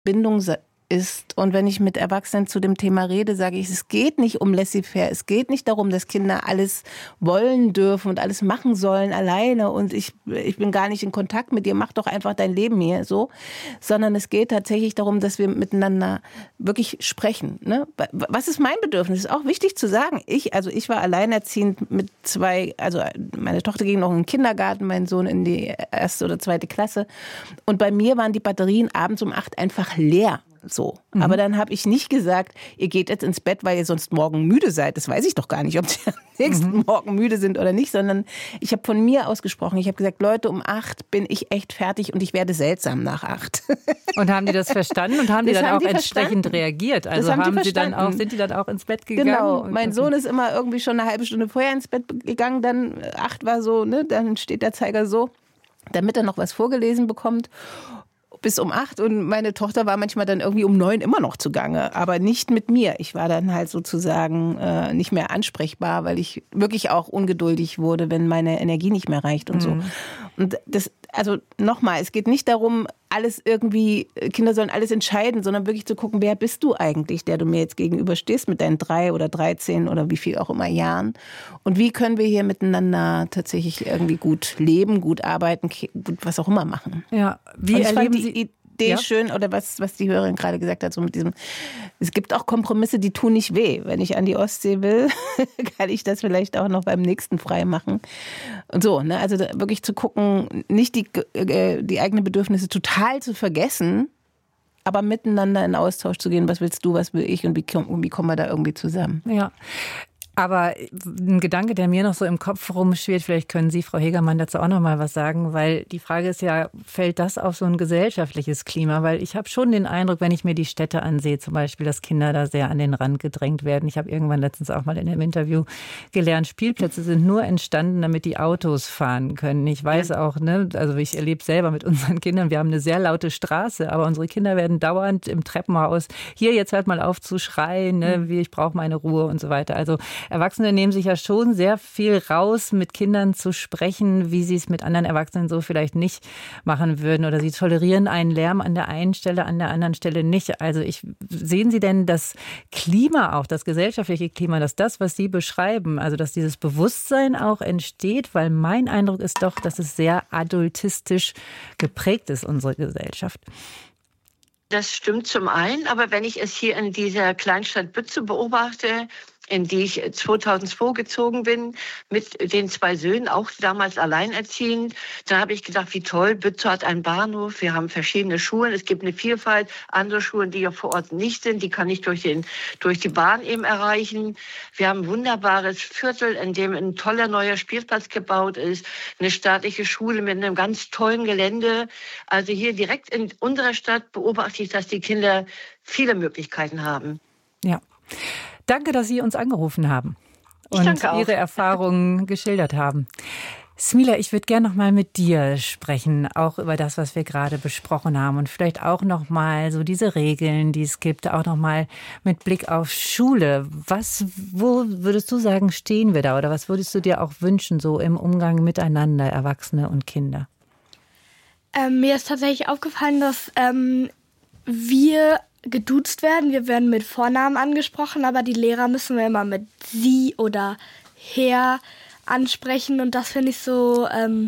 Bindung ist. Und wenn ich mit Erwachsenen zu dem Thema rede, sage ich, es geht nicht um laissez-faire. Es geht nicht darum, dass Kinder alles wollen dürfen und alles machen sollen alleine und ich bin gar nicht in Kontakt mit dir, mach doch einfach dein Leben hier so. Sondern es geht tatsächlich darum, dass wir miteinander wirklich sprechen. Ne? Was ist mein Bedürfnis? Ist auch wichtig zu sagen. Ich war alleinerziehend mit 2, also meine Tochter ging noch in den Kindergarten, mein Sohn in die 1. oder 2. Klasse. Und bei mir waren die Batterien abends um 8 einfach leer. So. Aber dann habe ich nicht gesagt, ihr geht jetzt ins Bett, weil ihr sonst morgen müde seid. Das weiß ich doch gar nicht, ob die am nächsten Morgen müde sind oder nicht, sondern ich habe von mir aus gesprochen. Ich habe gesagt, Leute, um 8 bin ich echt fertig und ich werde seltsam nach 8. Und haben die das verstanden und haben die dann auch entsprechend reagiert? Also sind die dann auch ins Bett gegangen? Genau. Mein Sohn ist immer irgendwie schon eine halbe Stunde vorher ins Bett gegangen, dann 8 war so, ne, dann steht der Zeiger so, damit er noch was vorgelesen bekommt. Bis um 8 und meine Tochter war manchmal dann irgendwie um 9 immer noch zugange, aber nicht mit mir. Ich war dann halt sozusagen nicht mehr ansprechbar, weil ich wirklich auch ungeduldig wurde, wenn meine Energie nicht mehr reicht und so. Und das, also nochmal, es geht nicht darum, alles irgendwie, Kinder sollen alles entscheiden, sondern wirklich zu gucken, wer bist du eigentlich, der du mir jetzt gegenüberstehst mit deinen 3 oder 13 oder wie viel auch immer Jahren. Und wie können wir hier miteinander tatsächlich irgendwie gut leben, gut arbeiten, gut was auch immer machen. Ja, wie erleben Sie Idee schön, oder was die Hörerin gerade gesagt hat, so mit diesem, es gibt auch Kompromisse, die tun nicht weh. Wenn ich an die Ostsee will, kann ich das vielleicht auch noch beim nächsten frei machen. Und so, ne? Also wirklich zu gucken, nicht die eigenen Bedürfnisse total zu vergessen, aber miteinander in Austausch zu gehen, was willst du, was will ich und wie kommen wir da irgendwie zusammen. Ja. Aber ein Gedanke, der mir noch so im Kopf rumschwirrt, vielleicht können Sie, Frau Hegermann, dazu auch noch mal was sagen, weil die Frage ist ja, fällt das auf so ein gesellschaftliches Klima? Weil ich habe schon den Eindruck, wenn ich mir die Städte ansehe, zum Beispiel, dass Kinder da sehr an den Rand gedrängt werden. Ich habe irgendwann letztens auch mal in einem Interview gelernt, Spielplätze sind nur entstanden, damit die Autos fahren können. Ich weiß auch, ne, also ich erlebe selber mit unseren Kindern, wir haben eine sehr laute Straße, aber unsere Kinder werden dauernd im Treppenhaus, hier jetzt hört mal auf zu schreien, ne, wie ich brauche meine Ruhe und so weiter. Also Erwachsene nehmen sich ja schon sehr viel raus, mit Kindern zu sprechen, wie sie es mit anderen Erwachsenen so vielleicht nicht machen würden. Oder sie tolerieren einen Lärm an der einen Stelle, an der anderen Stelle nicht. Also sehen Sie denn das Klima auch, das gesellschaftliche Klima, dass das, was Sie beschreiben, also dass dieses Bewusstsein auch entsteht? Weil mein Eindruck ist doch, dass es sehr adultistisch geprägt ist, unsere Gesellschaft. Das stimmt zum einen, aber wenn ich es hier in dieser Kleinstadt Bützow beobachte, in die ich 2002 gezogen bin, mit den 2 Söhnen, auch damals alleinerziehend. Dann habe ich gedacht, wie toll, Bützow hat einen Bahnhof, wir haben verschiedene Schulen, es gibt eine Vielfalt, andere Schulen, die ja vor Ort nicht sind, die kann ich durch die Bahn eben erreichen. Wir haben ein wunderbares Viertel, in dem ein toller neuer Spielplatz gebaut ist, eine staatliche Schule mit einem ganz tollen Gelände. Also hier direkt in unserer Stadt beobachte ich, dass die Kinder viele Möglichkeiten haben. Ja. Danke, dass Sie uns angerufen haben und Ihre Erfahrungen geschildert haben. Smila, ich würde gerne noch mal mit dir sprechen, auch über das, was wir gerade besprochen haben und vielleicht auch noch mal so diese Regeln, die es gibt, auch noch mal mit Blick auf Schule. Wo würdest du sagen, stehen wir da oder was würdest du dir auch wünschen, so im Umgang miteinander, Erwachsene und Kinder? Mir ist tatsächlich aufgefallen, dass wir geduzt werden. Wir werden mit Vornamen angesprochen, aber die Lehrer müssen wir immer mit Sie oder Herr ansprechen. Und das finde ich so,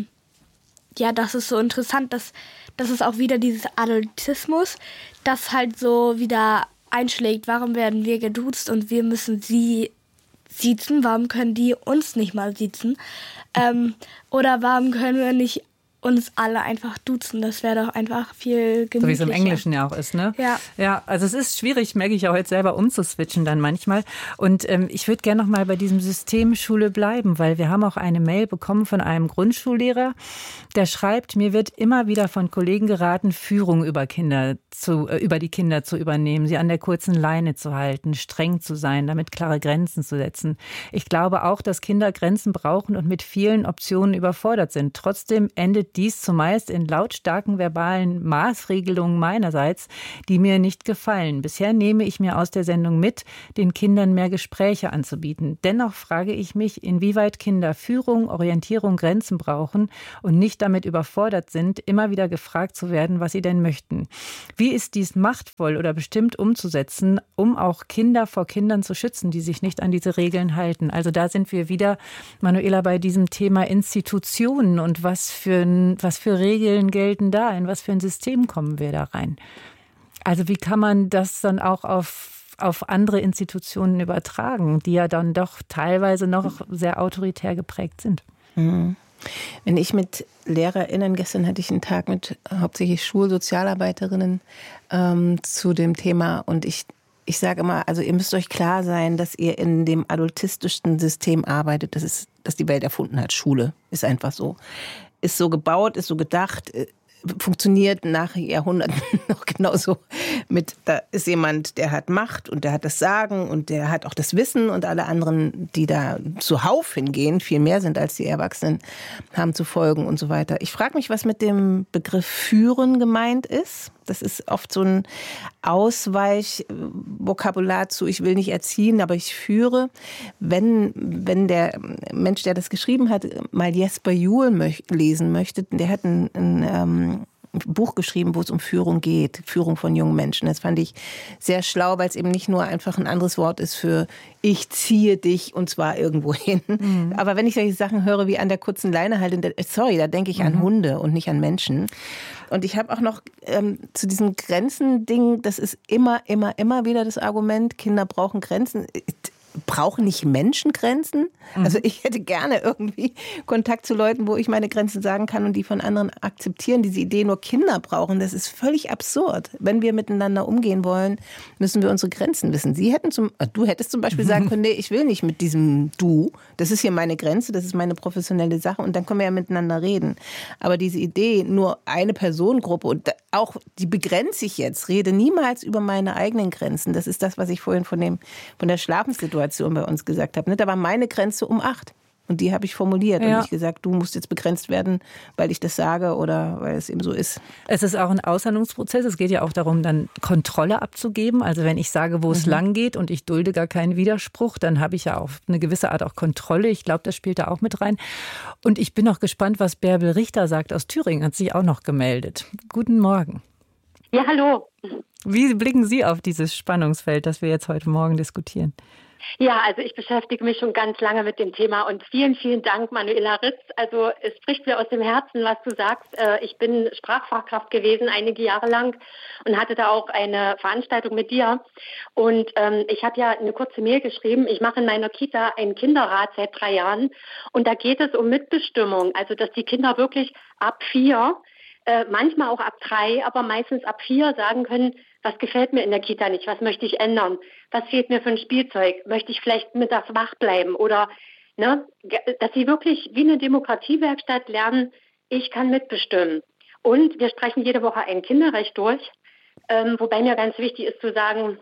das ist so interessant, dass es auch wieder dieses Adultismus, das halt so wieder einschlägt. Warum werden wir geduzt und wir müssen Sie siezen? Warum können die uns nicht mal siezen? Oder warum können wir nicht uns alle einfach duzen? Das wäre doch einfach viel gemütlicher. So wie es im Englischen ja auch ist, ne? Ja. Ja, also es ist schwierig, merke ich auch jetzt selber umzuswitchen dann manchmal. Und ich würde gerne noch mal bei diesem System Schule bleiben, weil wir haben auch eine Mail bekommen von einem Grundschullehrer, der schreibt, mir wird immer wieder von Kollegen geraten, Führung über die Kinder zu übernehmen, sie an der kurzen Leine zu halten, streng zu sein, damit klare Grenzen zu setzen. Ich glaube auch, dass Kinder Grenzen brauchen und mit vielen Optionen überfordert sind. Trotzdem endet dies zumeist in lautstarken verbalen Maßregelungen meinerseits, die mir nicht gefallen. Bisher nehme ich mir aus der Sendung mit, den Kindern mehr Gespräche anzubieten. Dennoch frage ich mich, inwieweit Kinder Führung, Orientierung, Grenzen brauchen und nicht damit überfordert sind, immer wieder gefragt zu werden, was sie denn möchten. Wie ist dies machtvoll oder bestimmt umzusetzen, um auch Kinder vor Kindern zu schützen, die sich nicht an diese Regeln halten? Also da sind wir wieder, Manuela, bei diesem Thema Institutionen und was für Regeln gelten da, in was für ein System kommen wir da rein? Also wie kann man das dann auch auf andere Institutionen übertragen, die ja dann doch teilweise noch sehr autoritär geprägt sind? Mhm. Wenn ich mit LehrerInnen, gestern hatte ich einen Tag mit hauptsächlich Schulsozialarbeiterinnen zu dem Thema, und ich sage immer, also ihr müsst euch klar sein, dass ihr in dem adultistischsten System arbeitet, das die Welt erfunden hat. Schule ist einfach so. Ist so gebaut, ist so gedacht, funktioniert nach Jahrhunderten noch genauso da ist jemand, der hat Macht und der hat das Sagen und der hat auch das Wissen, und alle anderen, die da zuhauf hingehen, viel mehr sind als die Erwachsenen, haben zu folgen und so weiter. Ich frage mich, was mit dem Begriff Führen gemeint ist. Das ist oft so ein Ausweichvokabular zu, ich will nicht erziehen, aber ich führe. Wenn der Mensch, der das geschrieben hat, mal Jesper Juhl lesen möchte, der hat ein Buch geschrieben, wo es um Führung geht, Führung von jungen Menschen. Das fand ich sehr schlau, weil es eben nicht nur einfach ein anderes Wort ist für ich ziehe dich und zwar irgendwo hin. Mhm. Aber wenn ich solche Sachen höre wie an der kurzen Leine halten, da denke ich an Hunde und nicht an Menschen. Und ich habe auch noch zu diesem Grenzen-Ding, das ist immer wieder das Argument, Kinder brauchen Grenzen. Brauchen nicht Menschen Grenzen? Also ich hätte gerne irgendwie Kontakt zu Leuten, wo ich meine Grenzen sagen kann und die von anderen akzeptieren. Diese Idee, nur Kinder brauchen, das ist völlig absurd. Wenn wir miteinander umgehen wollen, müssen wir unsere Grenzen wissen. Du hättest zum Beispiel sagen können, nee, ich will nicht mit diesem Du. Das ist hier meine Grenze, das ist meine professionelle Sache, und dann können wir ja miteinander reden. Aber diese Idee, nur eine Personengruppe, und auch die begrenze ich jetzt, rede niemals über meine eigenen Grenzen. Das ist das, was ich vorhin von der Schlafenssituation bei uns gesagt habe. Da war meine Grenze um 8. Und die habe ich formuliert und nicht gesagt, du musst jetzt begrenzt werden, weil ich das sage oder weil es eben so ist. Es ist auch ein Aushandlungsprozess. Es geht ja auch darum, dann Kontrolle abzugeben. Also wenn ich sage, wo es lang geht und ich dulde gar keinen Widerspruch, dann habe ich ja auch eine gewisse Art auch Kontrolle. Ich glaube, das spielt da auch mit rein. Und ich bin auch gespannt, was Bärbel Richter sagt aus Thüringen. Hat sich auch noch gemeldet. Guten Morgen. Ja, hallo. Wie blicken Sie auf dieses Spannungsfeld, das wir jetzt heute Morgen diskutieren? Ja, also ich beschäftige mich schon ganz lange mit dem Thema, und vielen, vielen Dank, Manuela Ritz. Also es spricht mir aus dem Herzen, was du sagst. Ich bin Sprachfachkraft gewesen einige Jahre lang und hatte da auch eine Veranstaltung mit dir. Und ich habe ja eine kurze Mail geschrieben. Ich mache in meiner Kita einen Kinderrat seit 3 Jahren, und da geht es um Mitbestimmung. Also dass die Kinder wirklich ab 4, manchmal auch ab 3, aber meistens ab 4 sagen können, was gefällt mir in der Kita nicht, was möchte ich ändern, was fehlt mir für ein Spielzeug, möchte ich vielleicht mittags wach bleiben, oder dass sie wirklich wie eine Demokratiewerkstatt lernen, ich kann mitbestimmen. Und wir sprechen jede Woche ein Kinderrecht durch, wobei mir ganz wichtig ist zu sagen,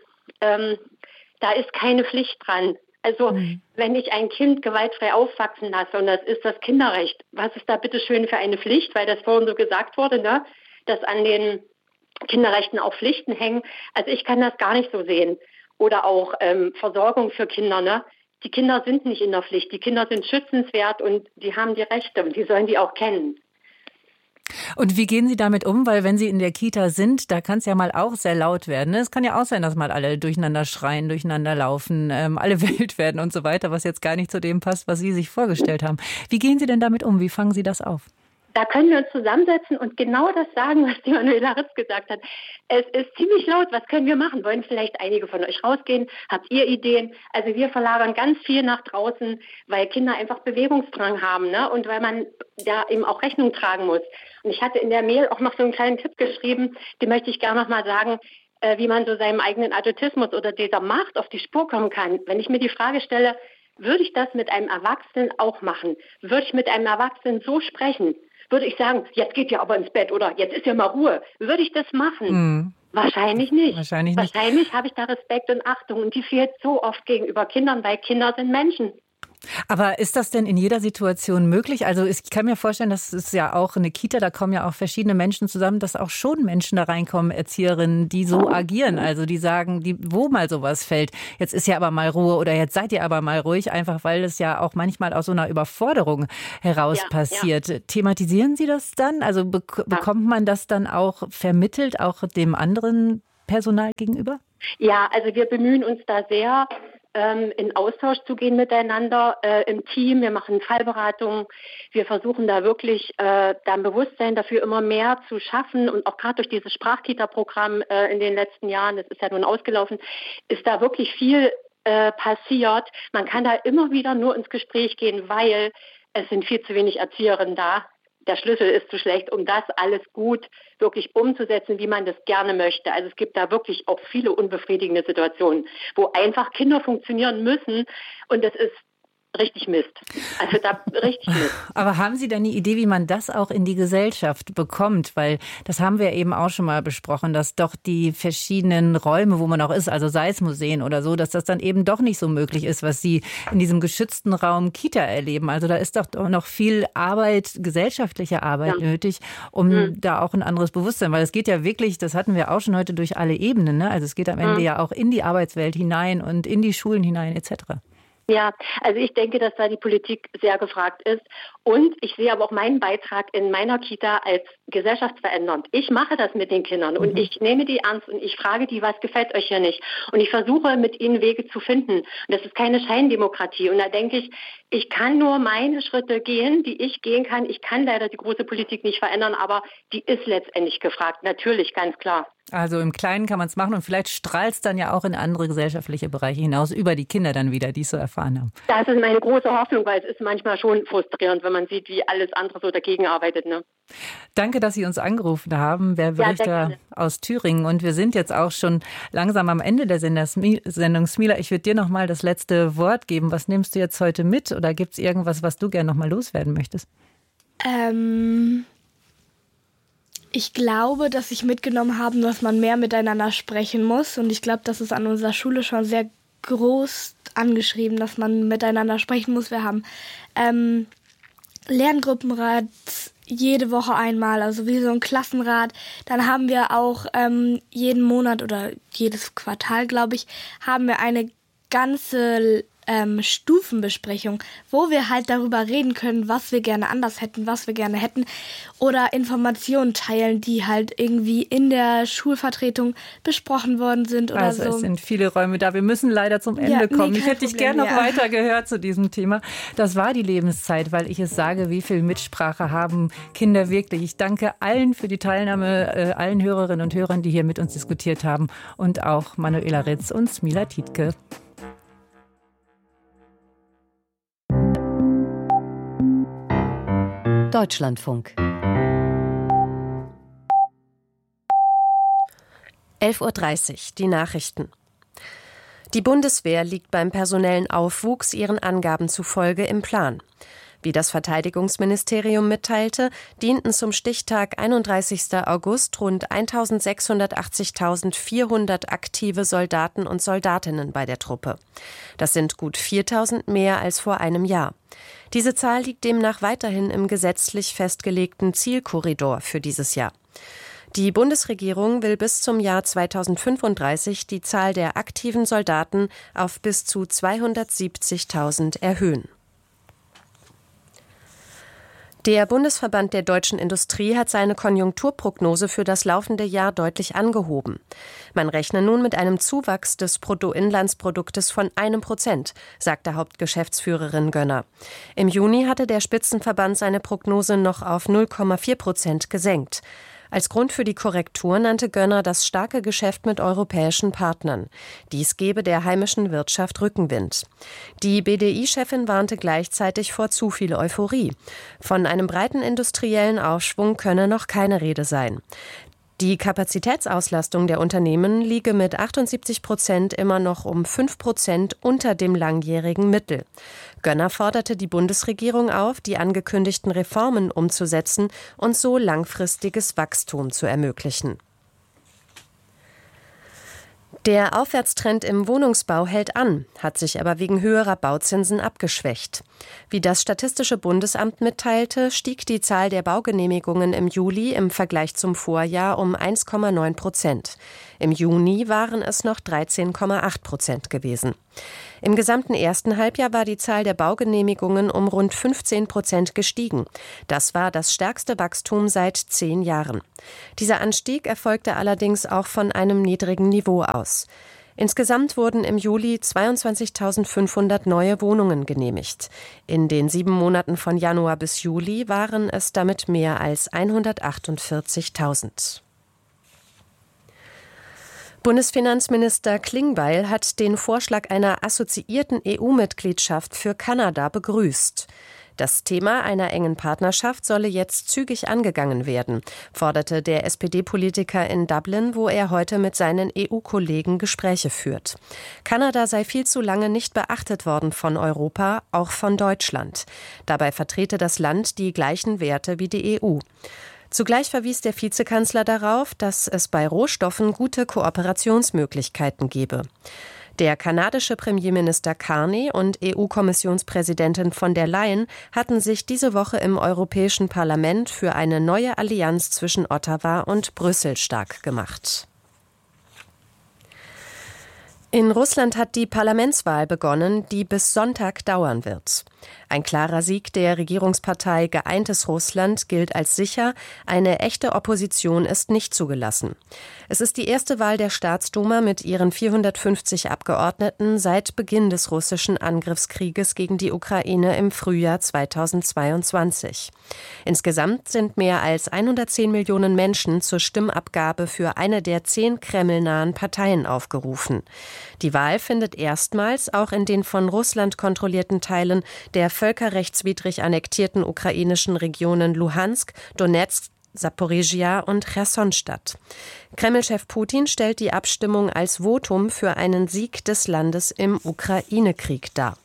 da ist keine Pflicht dran. Also wenn ich ein Kind gewaltfrei aufwachsen lasse, und das ist das Kinderrecht, was ist da bitte schön für eine Pflicht, weil das vorhin so gesagt wurde, dass an den Kinderrechten auch Pflichten hängen. Also ich kann das gar nicht so sehen. Oder auch Versorgung für Kinder. Die Kinder sind nicht in der Pflicht. Die Kinder sind schützenswert und die haben die Rechte und die sollen die auch kennen. Und wie gehen Sie damit um? Weil wenn Sie in der Kita sind, da kann es ja mal auch sehr laut werden. Es kann ja auch sein, dass mal alle durcheinander schreien, durcheinander laufen, alle wild werden und so weiter, was jetzt gar nicht zu dem passt, was Sie sich vorgestellt haben. Wie gehen Sie denn damit um? Wie fangen Sie das auf? Da können wir uns zusammensetzen und genau das sagen, was die Manuela Ritz gesagt hat. Es ist ziemlich laut. Was können wir machen? Wollen vielleicht einige von euch rausgehen? Habt ihr Ideen? Also wir verlagern ganz viel nach draußen, weil Kinder einfach Bewegungsdrang haben, und weil man da eben auch Rechnung tragen muss. Und ich hatte in der Mail auch noch so einen kleinen Tipp geschrieben, den möchte ich gerne noch mal sagen, wie man so seinem eigenen Adultismus oder dieser Macht auf die Spur kommen kann. Wenn ich mir die Frage stelle, würde ich das mit einem Erwachsenen auch machen? Würde ich mit einem Erwachsenen so sprechen? Würde ich sagen, jetzt geht ihr aber ins Bett oder jetzt ist ja mal Ruhe. Würde ich das machen? Wahrscheinlich nicht. Wahrscheinlich habe ich da Respekt und Achtung, und die fehlt so oft gegenüber Kindern, weil Kinder sind Menschen. Aber ist das denn in jeder Situation möglich? Also ich kann mir vorstellen, das ist ja auch eine Kita, da kommen ja auch verschiedene Menschen zusammen, dass auch schon Menschen da reinkommen, Erzieherinnen, die so agieren, also die sagen, wo mal sowas fällt. Jetzt ist ja aber mal Ruhe oder jetzt seid ihr aber mal ruhig, einfach weil es ja auch manchmal aus so einer Überforderung heraus passiert. Ja. Thematisieren Sie das dann? Also bekommt man das dann auch vermittelt, auch dem anderen Personal gegenüber? Ja, also wir bemühen uns da sehr, in Austausch zu gehen miteinander im Team. Wir machen Fallberatungen. Wir versuchen da wirklich da ein Bewusstsein dafür immer mehr zu schaffen. Und auch gerade durch dieses Sprachkita-Programm in den letzten Jahren, das ist ja nun ausgelaufen, ist da wirklich viel passiert. Man kann da immer wieder nur ins Gespräch gehen, weil es sind viel zu wenig Erzieherinnen da. Der Schlüssel ist zu schlecht, um das alles gut wirklich umzusetzen, wie man das gerne möchte. Also es gibt da wirklich auch viele unbefriedigende Situationen, wo einfach Kinder funktionieren müssen und das ist richtig Mist. Also da richtig Mist. Aber haben Sie denn eine Idee, wie man das auch in die Gesellschaft bekommt? Weil das haben wir eben auch schon mal besprochen, dass doch die verschiedenen Räume, wo man auch ist, also sei es Museen oder so, dass das dann eben doch nicht so möglich ist, was Sie in diesem geschützten Raum Kita erleben. Also da ist doch noch viel Arbeit, gesellschaftliche Arbeit nötig, um da auch ein anderes Bewusstsein, weil es geht ja wirklich, das hatten wir auch schon heute durch alle Ebenen, ne? Also es geht am Ende ja auch in die Arbeitswelt hinein und in die Schulen hinein etc. Ja, also ich denke, dass da die Politik sehr gefragt ist. Und ich sehe aber auch meinen Beitrag in meiner Kita als gesellschaftsverändernd. Ich mache das mit den Kindern und ich nehme die ernst und ich frage die, was gefällt euch hier nicht? Und ich versuche mit ihnen Wege zu finden. Und das ist keine Scheindemokratie. Und da denke ich, ich kann nur meine Schritte gehen, die ich gehen kann. Ich kann leider die große Politik nicht verändern, aber die ist letztendlich gefragt. Natürlich, ganz klar. Also im Kleinen kann man es machen und vielleicht strahlt es dann ja auch in andere gesellschaftliche Bereiche hinaus, über die Kinder dann wieder, die es so erfahren haben. Das ist meine große Hoffnung, weil es ist manchmal schon frustrierend, wenn man sieht, wie alles andere so dagegen arbeitet. Ne? Danke, dass Sie uns angerufen haben, Bärbel Richter aus Thüringen. Und wir sind jetzt auch schon langsam am Ende der Sendung. Smila, ich würde dir noch mal das letzte Wort geben. Was nimmst du jetzt heute mit oder gibt es irgendwas, was du gerne noch mal loswerden möchtest? Ich glaube, dass ich mitgenommen habe, dass man mehr miteinander sprechen muss. Und ich glaube, das ist an unserer Schule schon sehr groß angeschrieben, dass man miteinander sprechen muss. Wir haben Lerngruppenrat jede Woche einmal, also wie so ein Klassenrat. Dann haben wir auch jeden Monat oder jedes Quartal, glaube ich, haben wir eine ganze Stufenbesprechung, wo wir halt darüber reden können, was wir gerne anders hätten, was wir gerne hätten oder Informationen teilen, die halt irgendwie in der Schulvertretung besprochen worden sind oder also so. Es sind viele Räume da. Wir müssen leider zum Ende kommen. Ich hätte dich gerne noch weiter gehört zu diesem Thema. Das war die Lebenszeit, weil ich es sage, wie viel Mitsprache haben Kinder wirklich. Ich danke allen für die Teilnahme, allen Hörerinnen und Hörern, die hier mit uns diskutiert haben und auch Manuela Ritz und Smila Tietke. Deutschlandfunk. 11:30 Uhr, die Nachrichten. Die Bundeswehr liegt beim personellen Aufwuchs ihren Angaben zufolge im Plan. Wie das Verteidigungsministerium mitteilte, dienten zum Stichtag 31. August rund 1.680.400 aktive Soldaten und Soldatinnen bei der Truppe. Das sind gut 4.000 mehr als vor einem Jahr. Diese Zahl liegt demnach weiterhin im gesetzlich festgelegten Zielkorridor für dieses Jahr. Die Bundesregierung will bis zum Jahr 2035 die Zahl der aktiven Soldaten auf bis zu 270.000 erhöhen. Der Bundesverband der deutschen Industrie hat seine Konjunkturprognose für das laufende Jahr deutlich angehoben. Man rechne nun mit einem Zuwachs des Bruttoinlandsproduktes von 1%, sagte Hauptgeschäftsführerin Gönner. Im Juni hatte der Spitzenverband seine Prognose noch auf 0,4% gesenkt. Als Grund für die Korrektur nannte Gönner das starke Geschäft mit europäischen Partnern. Dies gebe der heimischen Wirtschaft Rückenwind. Die BDI-Chefin warnte gleichzeitig vor zu viel Euphorie. Von einem breiten industriellen Aufschwung könne noch keine Rede sein. Die Kapazitätsauslastung der Unternehmen liege mit 78% immer noch um 5% unter dem langjährigen Mittel. Gönner forderte die Bundesregierung auf, die angekündigten Reformen umzusetzen und so langfristiges Wachstum zu ermöglichen. Der Aufwärtstrend im Wohnungsbau hält an, hat sich aber wegen höherer Bauzinsen abgeschwächt. Wie das Statistische Bundesamt mitteilte, stieg die Zahl der Baugenehmigungen im Juli im Vergleich zum Vorjahr um 1,9%. Im Juni waren es noch 13,8% gewesen. Im gesamten ersten Halbjahr war die Zahl der Baugenehmigungen um rund 15% gestiegen. Das war das stärkste Wachstum seit 10 Jahren. Dieser Anstieg erfolgte allerdings auch von einem niedrigen Niveau aus. Insgesamt wurden im Juli 22.500 neue Wohnungen genehmigt. In den 7 Monaten von Januar bis Juli waren es damit mehr als 148.000. Bundesfinanzminister Klingbeil hat den Vorschlag einer assoziierten EU-Mitgliedschaft für Kanada begrüßt. Das Thema einer engen Partnerschaft solle jetzt zügig angegangen werden, forderte der SPD-Politiker in Dublin, wo er heute mit seinen EU-Kollegen Gespräche führt. Kanada sei viel zu lange nicht beachtet worden von Europa, auch von Deutschland. Dabei vertrete das Land die gleichen Werte wie die EU. Zugleich verwies der Vizekanzler darauf, dass es bei Rohstoffen gute Kooperationsmöglichkeiten gebe. Der kanadische Premierminister Carney und EU-Kommissionspräsidentin von der Leyen hatten sich diese Woche im Europäischen Parlament für eine neue Allianz zwischen Ottawa und Brüssel stark gemacht. In Russland hat die Parlamentswahl begonnen, die bis Sonntag dauern wird. Ein klarer Sieg der Regierungspartei Geeintes Russland gilt als sicher, eine echte Opposition ist nicht zugelassen. Es ist die erste Wahl der Staatsduma mit ihren 450 Abgeordneten seit Beginn des russischen Angriffskrieges gegen die Ukraine im Frühjahr 2022. Insgesamt sind mehr als 110 Millionen Menschen zur Stimmabgabe für eine der 10 kremlnahen Parteien aufgerufen. Die Wahl findet erstmals auch in den von Russland kontrollierten Teilen der völkerrechtswidrig annektierten ukrainischen Regionen Luhansk, Donetsk, Saporizhia und Cherson statt. Kreml-Chef Putin stellt die Abstimmung als Votum für einen Sieg des Landes im Ukraine-Krieg dar.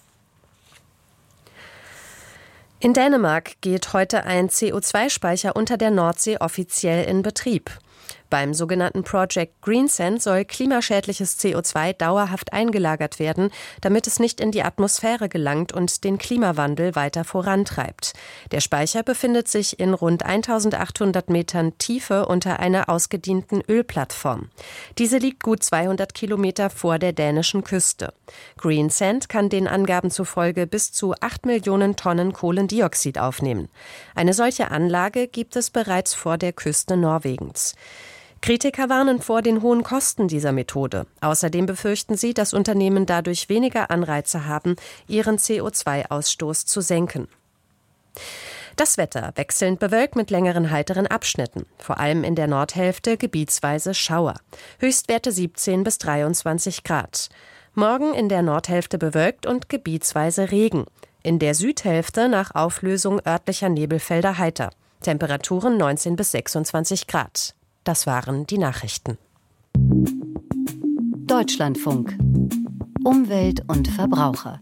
In Dänemark geht heute ein CO2-Speicher unter der Nordsee offiziell in Betrieb. Beim sogenannten Project Greensand soll klimaschädliches CO2 dauerhaft eingelagert werden, damit es nicht in die Atmosphäre gelangt und den Klimawandel weiter vorantreibt. Der Speicher befindet sich in rund 1800 Metern Tiefe unter einer ausgedienten Ölplattform. Diese liegt gut 200 Kilometer vor der dänischen Küste. Greensand kann den Angaben zufolge bis zu 8 Millionen Tonnen Kohlendioxid aufnehmen. Eine solche Anlage gibt es bereits vor der Küste Norwegens. Kritiker warnen vor den hohen Kosten dieser Methode. Außerdem befürchten sie, dass Unternehmen dadurch weniger Anreize haben, ihren CO2-Ausstoß zu senken. Das Wetter wechselnd bewölkt mit längeren heiteren Abschnitten. Vor allem in der Nordhälfte gebietsweise Schauer. Höchstwerte 17 bis 23 Grad. Morgen in der Nordhälfte bewölkt und gebietsweise Regen. In der Südhälfte nach Auflösung örtlicher Nebelfelder heiter. Temperaturen 19 bis 26 Grad. Das waren die Nachrichten. Deutschlandfunk. Umwelt und Verbraucher.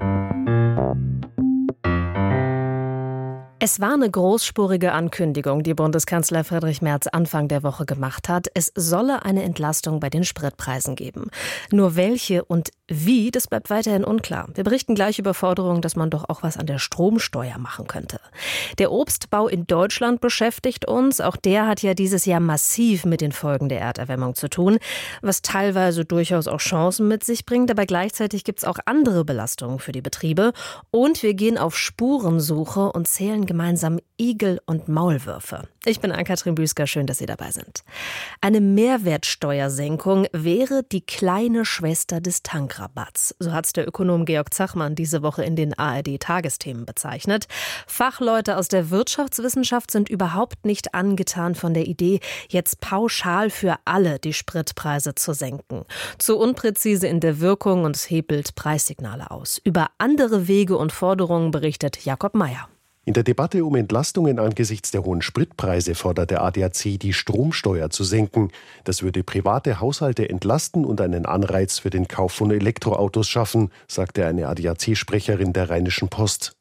Es war eine großspurige Ankündigung, die Bundeskanzler Friedrich Merz Anfang der Woche gemacht hat. Es solle eine Entlastung bei den Spritpreisen geben. Nur welche und wie, das bleibt weiterhin unklar. Wir berichten gleich über Forderungen, dass man doch auch was an der Stromsteuer machen könnte. Der Obstbau in Deutschland beschäftigt uns. Auch der hat ja dieses Jahr massiv mit den Folgen der Erderwärmung zu tun, was teilweise durchaus auch Chancen mit sich bringt. Aber gleichzeitig gibt es auch andere Belastungen für die Betriebe. Und wir gehen auf Spurensuche und zählen gemeinsam Igel und Maulwürfe. Ich bin Ann-Kathrin Büsker, schön, dass Sie dabei sind. Eine Mehrwertsteuersenkung wäre die kleine Schwester des Tankrabatts. So hat es der Ökonom Georg Zachmann diese Woche in den ARD-Tagesthemen bezeichnet. Fachleute aus der Wirtschaftswissenschaft sind überhaupt nicht angetan von der Idee, jetzt pauschal für alle die Spritpreise zu senken. Zu unpräzise in der Wirkung und es hebelt Preissignale aus. Über andere Wege und Forderungen berichtet Jakob Mayer. In der Debatte um Entlastungen angesichts der hohen Spritpreise fordert der ADAC, die Stromsteuer zu senken. Das würde private Haushalte entlasten und einen Anreiz für den Kauf von Elektroautos schaffen, sagte eine ADAC-Sprecherin der Rheinischen Post.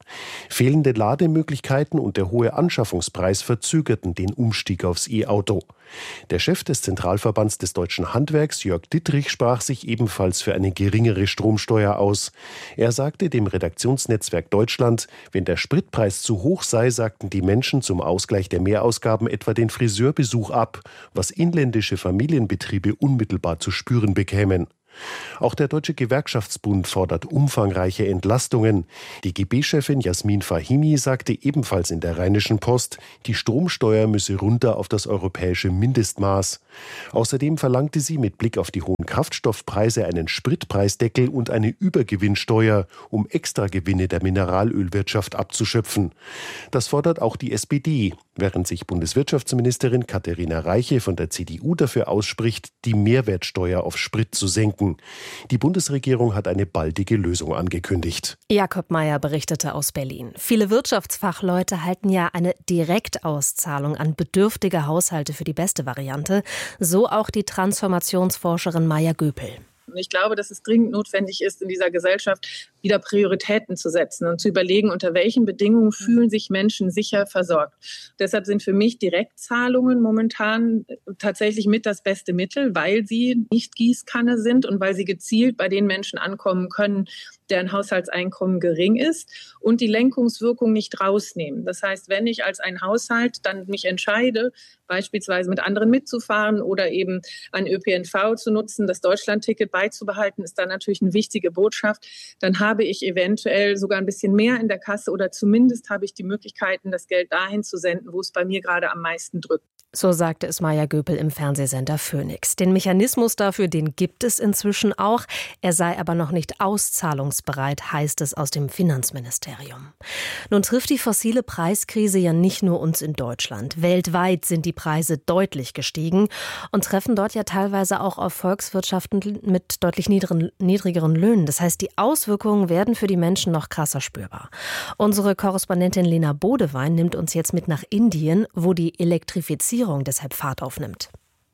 Fehlende Lademöglichkeiten und der hohe Anschaffungspreis verzögerten den Umstieg aufs E-Auto. Der Chef des Zentralverbands des deutschen Handwerks, Jörg Dittrich, sprach sich ebenfalls für eine geringere Stromsteuer aus. Er sagte dem Redaktionsnetzwerk Deutschland, wenn der Spritpreis zu hoch sei, sagten die Menschen zum Ausgleich der Mehrausgaben etwa den Friseurbesuch ab, was inländische Familienbetriebe unmittelbar zu spüren bekämen. Auch der Deutsche Gewerkschaftsbund fordert umfangreiche Entlastungen. Die GB-Chefin Jasmin Fahimi sagte ebenfalls in der Rheinischen Post, die Stromsteuer müsse runter auf das europäische Mindestmaß. Außerdem verlangte sie mit Blick auf die hohen Kraftstoffpreise einen Spritpreisdeckel und eine Übergewinnsteuer, um Extragewinne der Mineralölwirtschaft abzuschöpfen. Das fordert auch die SPD, während sich Bundeswirtschaftsministerin Katharina Reiche von der CDU dafür ausspricht, die Mehrwertsteuer auf Sprit zu senken. Die Bundesregierung hat eine baldige Lösung angekündigt. Jakob Mayer berichtete aus Berlin. Viele Wirtschaftsfachleute halten ja eine Direktauszahlung an bedürftige Haushalte für die beste Variante. So auch die Transformationsforscherin Maja Göpel. Ich glaube, dass es dringend notwendig ist, in dieser Gesellschaft wieder Prioritäten zu setzen und zu überlegen, unter welchen Bedingungen fühlen sich Menschen sicher versorgt. Deshalb sind für mich Direktzahlungen momentan tatsächlich mit das beste Mittel, weil sie nicht Gießkanne sind und weil sie gezielt bei den Menschen ankommen können, deren Haushaltseinkommen gering ist und die Lenkungswirkung nicht rausnehmen. Das heißt, wenn ich als ein Haushalt dann mich entscheide, beispielsweise mit anderen mitzufahren oder eben ein ÖPNV zu nutzen, das Deutschlandticket beizubehalten, ist dann natürlich eine wichtige Botschaft. Dann habe ich eventuell sogar ein bisschen mehr in der Kasse oder zumindest habe ich die Möglichkeiten, das Geld dahin zu senden, wo es bei mir gerade am meisten drückt. So sagte es Maja Göpel im Fernsehsender Phoenix. Den Mechanismus dafür, den gibt es inzwischen auch. Er sei aber noch nicht auszahlungsbereit, heißt es aus dem Finanzministerium. Nun trifft die fossile Preiskrise ja nicht nur uns in Deutschland. Weltweit sind die Preise deutlich gestiegen und treffen dort ja teilweise auch auf Volkswirtschaften mit deutlich niedrigeren Löhnen. Das heißt, die Auswirkungen werden für die Menschen noch krasser spürbar. Unsere Korrespondentin Lena Bodewein nimmt uns jetzt mit nach Indien, wo die Elektrifizierung deshalb Fahrt aufnimmt.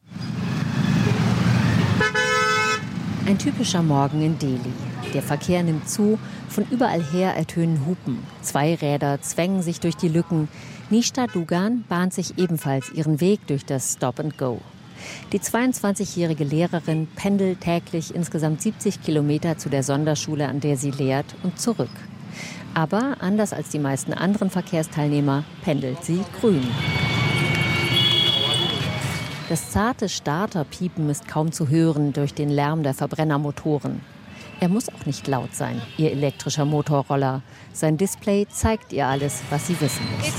Ein typischer Morgen in Delhi. Der Verkehr nimmt zu, von überall her ertönen Hupen. Zweiräder zwängen sich durch die Lücken. Nishta Dugan bahnt sich ebenfalls ihren Weg durch das Stop and Go. Die 22-jährige Lehrerin pendelt täglich insgesamt 70 Kilometer zu der Sonderschule, an der sie lehrt, und zurück. Aber anders als die meisten anderen Verkehrsteilnehmer pendelt sie grün. Das zarte Starterpiepen ist kaum zu hören durch den Lärm der Verbrennermotoren. Er muss auch nicht laut sein, ihr elektrischer Motorroller. Sein Display zeigt ihr alles, was sie wissen muss.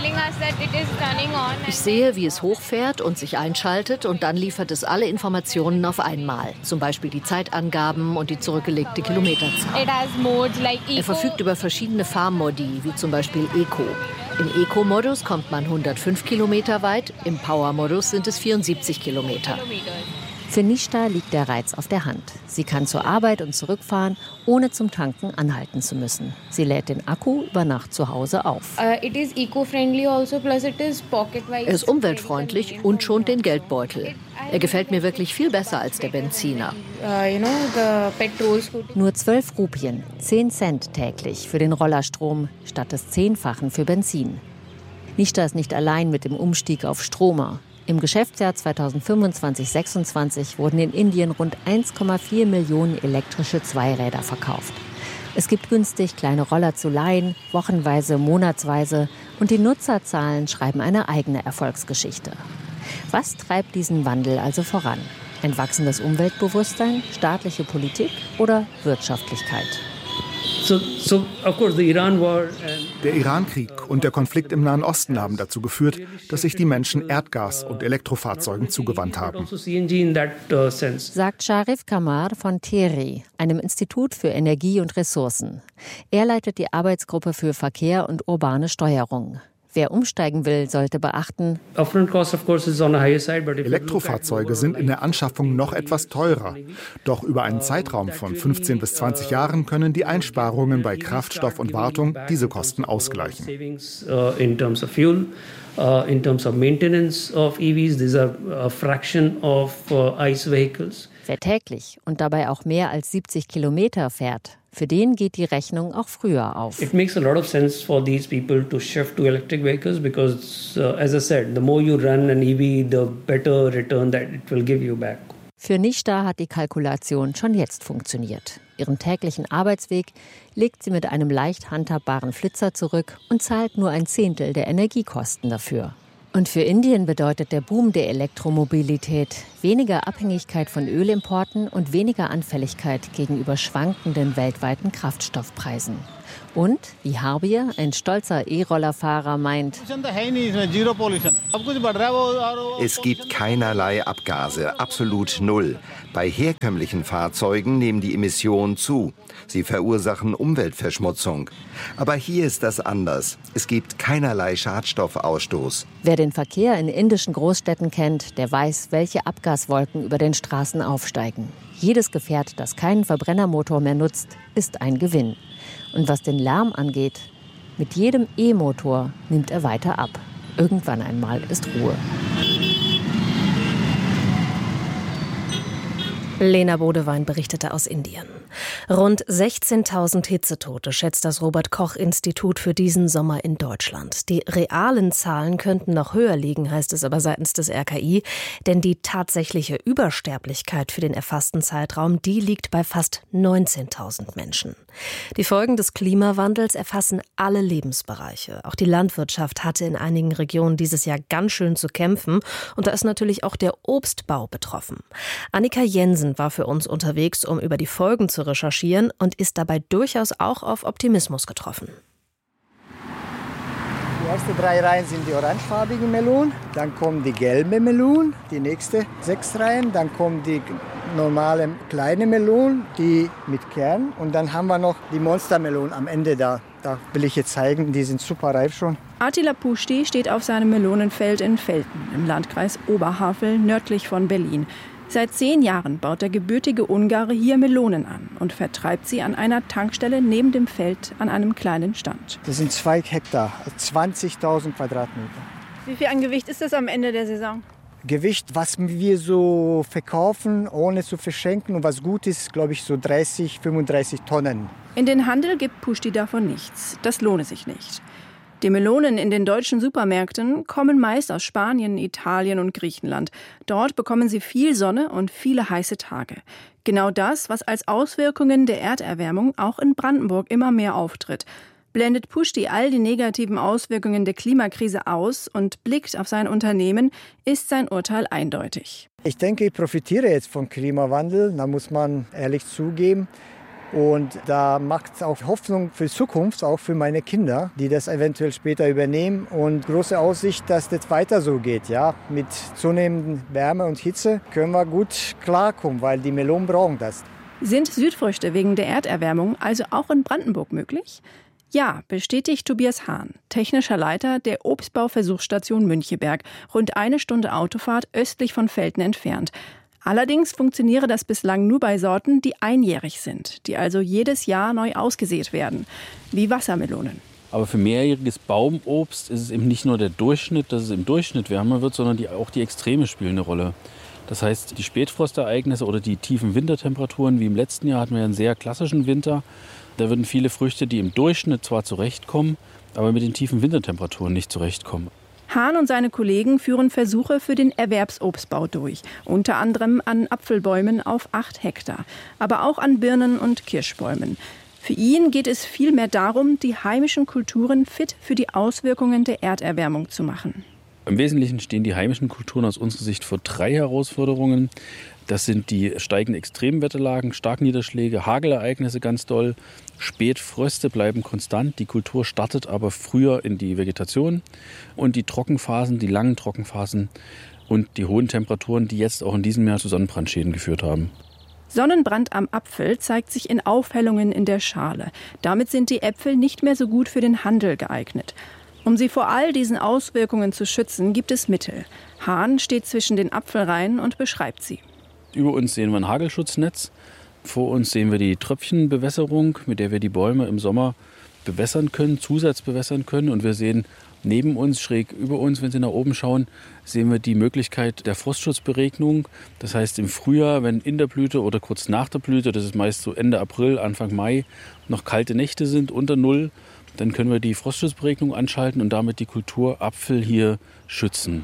Ich sehe, wie es hochfährt und sich einschaltet und dann liefert es alle Informationen auf einmal. Zum Beispiel die Zeitangaben und die zurückgelegte Kilometerzahl. Er verfügt über verschiedene Fahrmodi, wie zum Beispiel Eco. Im Eco-Modus kommt man 105 Kilometer weit, im Power-Modus sind es 74 Kilometer. Für Nishta liegt der Reiz auf der Hand. Sie kann zur Arbeit und zurückfahren, ohne zum Tanken anhalten zu müssen. Sie lädt den Akku über Nacht zu Hause auf. Er ist umweltfreundlich und schont den Geldbeutel. Er gefällt mir wirklich viel besser als der Benziner. Nur 12 Rupien, 10 Cent täglich für den Rollerstrom, statt des 10-fachen für Benzin. Nishta ist nicht allein mit dem Umstieg auf Stromer. Im Geschäftsjahr 2025/26 wurden in Indien rund 1,4 Millionen elektrische Zweiräder verkauft. Es gibt günstig kleine Roller zu leihen, wochenweise, monatsweise, und die Nutzerzahlen schreiben eine eigene Erfolgsgeschichte. Was treibt diesen Wandel also voran? Ein wachsendes Umweltbewusstsein, staatliche Politik oder Wirtschaftlichkeit? Der Iran-Krieg und der Konflikt im Nahen Osten haben dazu geführt, dass sich die Menschen Erdgas- und Elektrofahrzeugen zugewandt haben. Sagt Sharif Kamar von TERI, einem Institut für Energie und Ressourcen. Er leitet die Arbeitsgruppe für Verkehr und urbane Steuerung. Wer umsteigen will, sollte beachten: Elektrofahrzeuge sind in der Anschaffung noch etwas teurer. Doch über einen Zeitraum von 15 bis 20 Jahren können die Einsparungen bei Kraftstoff und Wartung diese Kosten ausgleichen. In terms of maintenance of EVs, these are a fraction of ICE vehicles. Wer täglich und dabei auch mehr als 70 Kilometer fährt, Für den geht die Rechnung auch früher auf. It makes a lot of sense for these people to shift to electric vehicles because, as I said, the more you run an EV, the better return that it will give you back. Für Nishta hat die Kalkulation schon jetzt funktioniert. Ihren täglichen Arbeitsweg legt sie mit einem leicht handhabbaren Flitzer zurück und zahlt nur 1/10 der Energiekosten dafür. Und für Indien bedeutet der Boom der Elektromobilität weniger Abhängigkeit von Ölimporten und weniger Anfälligkeit gegenüber schwankenden weltweiten Kraftstoffpreisen. Und, wie Harbier, ein stolzer E-Rollerfahrer, meint: Es gibt keinerlei Abgase, absolut null. Bei herkömmlichen Fahrzeugen nehmen die Emissionen zu. Sie verursachen Umweltverschmutzung. Aber hier ist das anders. Es gibt keinerlei Schadstoffausstoß. Wer den Verkehr in indischen Großstädten kennt, der weiß, welche Abgaswolken über den Straßen aufsteigen. Jedes Gefährt, das keinen Verbrennermotor mehr nutzt, ist ein Gewinn. Und was den Lärm angeht, mit jedem E-Motor nimmt er weiter ab. Irgendwann einmal ist Ruhe. Lena Bodewein berichtete aus Indien. Rund 16.000 Hitzetote schätzt das Robert-Koch-Institut für diesen Sommer in Deutschland. Die realen Zahlen könnten noch höher liegen, heißt es aber seitens des RKI. Denn die tatsächliche Übersterblichkeit für den erfassten Zeitraum, die liegt bei fast 19.000 Menschen. Die Folgen des Klimawandels erfassen alle Lebensbereiche. Auch die Landwirtschaft hatte in einigen Regionen dieses Jahr ganz schön zu kämpfen. Und da ist natürlich auch der Obstbau betroffen. Annika Jensen war für uns unterwegs, um über die Folgen zu recherchieren und ist dabei durchaus auch auf Optimismus getroffen. Die ersten 3 Reihen sind die orangefarbigen Melonen, dann kommen die gelben Melonen, die nächsten 6 Reihen, dann kommen die normalen kleinen Melonen, die mit Kern, und dann haben wir noch die Monstermelonen am Ende da. Da will ich jetzt zeigen, die sind super reif schon. Attila Puschti steht auf seinem Melonenfeld in Velten im Landkreis Oberhavel nördlich von Berlin. Seit 10 Jahren baut der gebürtige Ungare hier Melonen an und vertreibt sie an einer Tankstelle neben dem Feld an einem kleinen Stand. Das sind 2 Hektar, 20.000 Quadratmeter. Wie viel an Gewicht ist das am Ende der Saison? Gewicht, was wir so verkaufen, ohne zu verschenken und was gut ist, glaube ich, so 30, 35 Tonnen. In den Handel gibt Puschti davon nichts. Das lohne sich nicht. Die Melonen in den deutschen Supermärkten kommen meist aus Spanien, Italien und Griechenland. Dort bekommen sie viel Sonne und viele heiße Tage. Genau das, was als Auswirkungen der Erderwärmung auch in Brandenburg immer mehr auftritt. Blendet Puschti all die negativen Auswirkungen der Klimakrise aus und blickt auf sein Unternehmen, ist sein Urteil eindeutig. Ich denke, ich profitiere jetzt vom Klimawandel, da muss man ehrlich zugeben. Und da macht es auch Hoffnung für die Zukunft, auch für meine Kinder, die das eventuell später übernehmen. Und große Aussicht, dass das weiter so geht. Ja? Mit zunehmender Wärme und Hitze können wir gut klarkommen, weil die Melonen brauchen das. Sind Südfrüchte wegen der Erderwärmung also auch in Brandenburg möglich? Ja, bestätigt Tobias Hahn, technischer Leiter der Obstbauversuchsstation Müncheberg, rund 1 Stunde Autofahrt östlich von Velten entfernt. Allerdings funktioniere das bislang nur bei Sorten, die einjährig sind, die also jedes Jahr neu ausgesät werden, wie Wassermelonen. Aber für mehrjähriges Baumobst ist es eben nicht nur der Durchschnitt, dass es im Durchschnitt wärmer wird, sondern auch die Extreme spielen eine Rolle. Das heißt, die Spätfrostereignisse oder die tiefen Wintertemperaturen, wie im letzten Jahr hatten wir einen sehr klassischen Winter. Da würden viele Früchte, die im Durchschnitt zwar zurechtkommen, aber mit den tiefen Wintertemperaturen nicht zurechtkommen. Hahn und seine Kollegen führen Versuche für den Erwerbsobstbau durch, unter anderem an Apfelbäumen auf 8 Hektar, aber auch an Birnen und Kirschbäumen. Für ihn geht es vielmehr darum, die heimischen Kulturen fit für die Auswirkungen der Erderwärmung zu machen. Im Wesentlichen stehen die heimischen Kulturen aus unserer Sicht vor 3 Herausforderungen. Das sind die steigenden Extremwetterlagen, Starkniederschläge, Hagelereignisse ganz doll. Spätfröste bleiben konstant, die Kultur startet aber früher in die Vegetation. Und die Trockenphasen, die langen Trockenphasen und die hohen Temperaturen, die jetzt auch in diesem Jahr zu Sonnenbrandschäden geführt haben. Sonnenbrand am Apfel zeigt sich in Aufhellungen in der Schale. Damit sind die Äpfel nicht mehr so gut für den Handel geeignet. Um sie vor all diesen Auswirkungen zu schützen, gibt es Mittel. Hahn steht zwischen den Apfelreihen und beschreibt sie. Über uns sehen wir ein Hagelschutznetz. Vor uns sehen wir die Tröpfchenbewässerung, mit der wir die Bäume im Sommer bewässern können, zusatzbewässern können. Und wir sehen Neben uns, schräg über uns, wenn Sie nach oben schauen, sehen wir die Möglichkeit der Frostschutzberegnung. Das heißt, im Frühjahr, wenn in der Blüte oder kurz nach der Blüte, das ist meist so Ende April, Anfang Mai, noch kalte Nächte sind unter Null, dann können wir die Frostschutzberegnung anschalten und damit die Kultur Apfel hier schützen.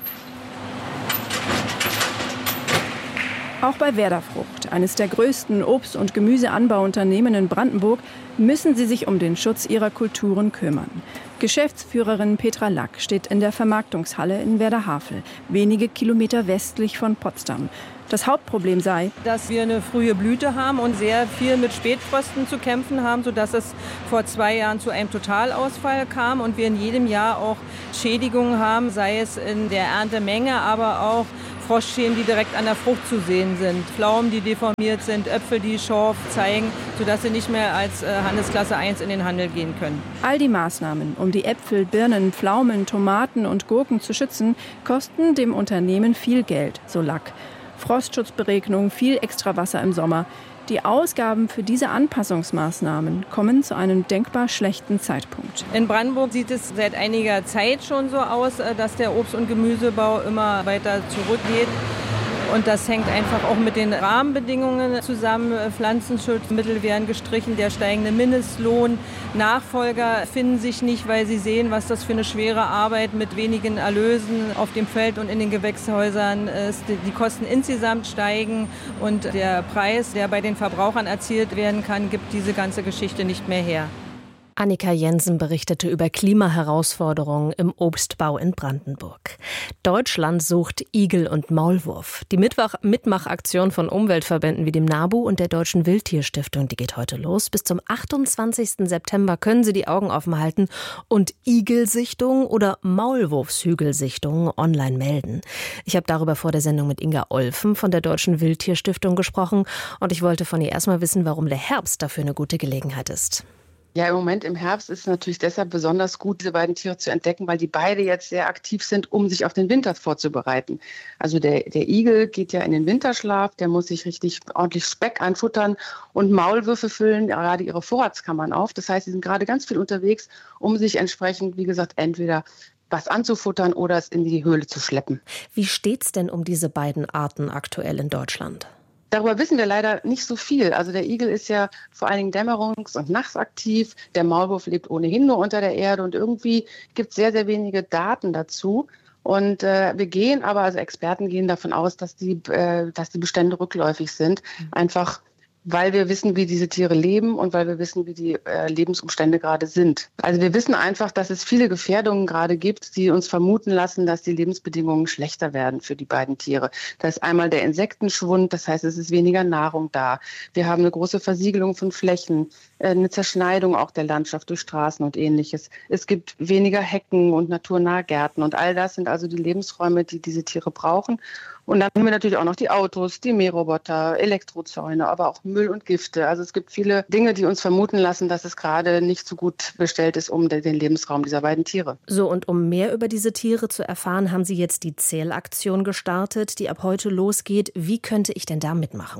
Auch bei Werderfrucht, eines der größten Obst- und Gemüseanbauunternehmen in Brandenburg, müssen sie sich um den Schutz ihrer Kulturen kümmern. Geschäftsführerin Petra Lack steht in der Vermarktungshalle in Werderhavel, wenige Kilometer westlich von Potsdam. Das Hauptproblem sei, dass wir eine frühe Blüte haben und sehr viel mit Spätfrösten zu kämpfen haben, sodass es vor 2 Jahren zu einem Totalausfall kam und wir in jedem Jahr auch Schädigungen haben, sei es in der Erntemenge, aber auch Frostschäden, die direkt an der Frucht zu sehen sind. Pflaumen, die deformiert sind, Äpfel, die Schorf zeigen, sodass sie nicht mehr als Handelsklasse 1 in den Handel gehen können. All die Maßnahmen, um die Äpfel, Birnen, Pflaumen, Tomaten und Gurken zu schützen, kosten dem Unternehmen viel Geld, so Lack. Frostschutzberegnung, viel Extrawasser im Sommer. Die Ausgaben für diese Anpassungsmaßnahmen kommen zu einem denkbar schlechten Zeitpunkt. In Brandenburg sieht es seit einiger Zeit schon so aus, dass der Obst- und Gemüsebau immer weiter zurückgeht. Und das hängt einfach auch mit den Rahmenbedingungen zusammen. Pflanzenschutzmittel werden gestrichen, der steigende Mindestlohn. Nachfolger finden sich nicht, weil sie sehen, was das für eine schwere Arbeit mit wenigen Erlösen auf dem Feld und in den Gewächshäusern ist. Die Kosten insgesamt steigen und der Preis, der bei den Verbrauchern erzielt werden kann, gibt diese ganze Geschichte nicht mehr her. Annika Jensen berichtete über Klimaherausforderungen im Obstbau in Brandenburg. Deutschland sucht Igel und Maulwurf. Die Mitmachaktion von Umweltverbänden wie dem NABU und der Deutschen Wildtierstiftung, die geht heute los. Bis zum 28. September können Sie die Augen offen halten und Igelsichtungen oder Maulwurfshügelsichtungen online melden. Ich habe darüber vor der Sendung mit Inga Olfen von der Deutschen Wildtierstiftung gesprochen und ich wollte von ihr erstmal wissen, warum der Herbst dafür eine gute Gelegenheit ist. Ja, im Moment im Herbst ist es natürlich deshalb besonders gut, diese beiden Tiere zu entdecken, weil die beide jetzt sehr aktiv sind, um sich auf den Winter vorzubereiten. Also der Igel geht ja in den Winterschlaf, der muss sich richtig ordentlich Speck anfuttern und Maulwürfe füllen gerade ihre Vorratskammern auf. Das heißt, sie sind gerade ganz viel unterwegs, um sich entsprechend, wie gesagt, entweder was anzufuttern oder es in die Höhle zu schleppen. Wie steht's denn um diese beiden Arten aktuell in Deutschland? Darüber wissen wir leider nicht so viel. Also der Igel ist ja vor allen Dingen dämmerungs- und nachtaktiv. Der Maulwurf lebt ohnehin nur unter der Erde und irgendwie gibt es sehr, sehr wenige Daten dazu. Und wir gehen aber, also Experten gehen davon aus, dass die Bestände rückläufig sind. Einfach weil wir wissen, wie diese Tiere leben und weil wir wissen, wie die Lebensumstände gerade sind. Also wir wissen einfach, dass es viele Gefährdungen gerade gibt, die uns vermuten lassen, dass die Lebensbedingungen schlechter werden für die beiden Tiere. Da ist einmal der Insektenschwund, das heißt, es ist weniger Nahrung da. Wir haben eine große Versiegelung von Flächen, eine Zerschneidung auch der Landschaft durch Straßen und Ähnliches. Es gibt weniger Hecken und naturnahe Gärten und all das sind also die Lebensräume, die diese Tiere brauchen. Und dann haben wir natürlich auch noch die Autos, die Mähroboter, Elektrozäune, aber auch Müll und Gifte. Also es gibt viele Dinge, die uns vermuten lassen, dass es gerade nicht so gut bestellt ist um den Lebensraum dieser beiden Tiere. So, und um mehr über diese Tiere zu erfahren, haben Sie jetzt die Zählaktion gestartet, die ab heute losgeht. Wie könnte ich denn da mitmachen?